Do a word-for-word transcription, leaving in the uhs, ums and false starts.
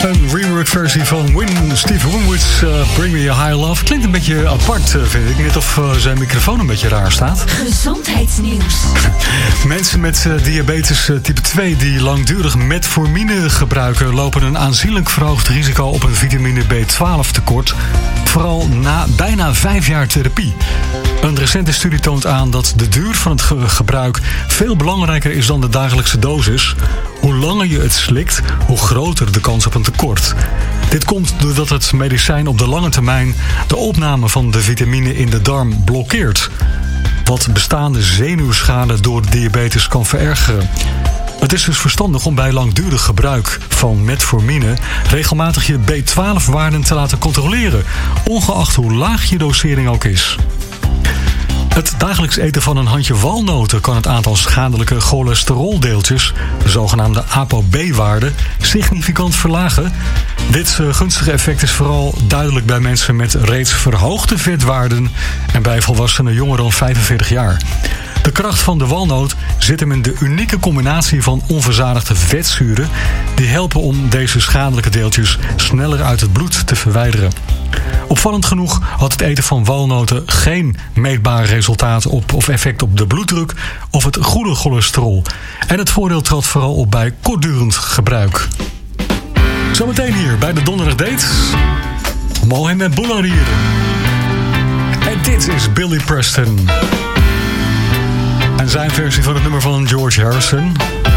Een rework versie van Win, Steve Winwood's uh, Bring Me A High Love. Klinkt een beetje apart, uh, vind ik. Net of uh, zijn microfoon een beetje raar staat. Gezondheidsnieuws. Mensen met uh, diabetes uh, type twee die langdurig metformine gebruiken, lopen een aanzienlijk verhoogd risico op een vitamine B twaalf tekort. Vooral na bijna vijf jaar therapie. Een recente studie toont aan dat de duur van het ge- gebruik veel belangrijker is dan de dagelijkse dosis. Hoe langer je het slikt, hoe groter de kans op een tekort. Dit komt doordat het medicijn op de lange termijn de opname van de vitamine in de darm blokkeert. Wat bestaande zenuwschade door diabetes kan verergeren. Het is dus verstandig om bij langdurig gebruik van metformine regelmatig je B twaalf waarden te laten controleren, ongeacht hoe laag je dosering ook is. Het dagelijks eten van een handje walnoten kan het aantal schadelijke cholesteroldeeltjes, de zogenaamde A P O B-waarde, significant verlagen. Dit gunstige effect is vooral duidelijk bij mensen met reeds verhoogde vetwaarden en bij volwassenen jonger dan vijfenveertig jaar. De kracht van de walnoot zit hem in de unieke combinatie van onverzadigde vetzuren die helpen om deze schadelijke deeltjes sneller uit het bloed te verwijderen. Opvallend genoeg had het eten van walnoten geen meetbare resultaten op of effect op de bloeddruk of het goede cholesterol. En het voordeel trad vooral op bij kortdurend gebruik. Zometeen hier bij de Donderdag Date, Mohamed Boularrier. En dit is Billy Preston. En zijn versie van het nummer van George Harrison.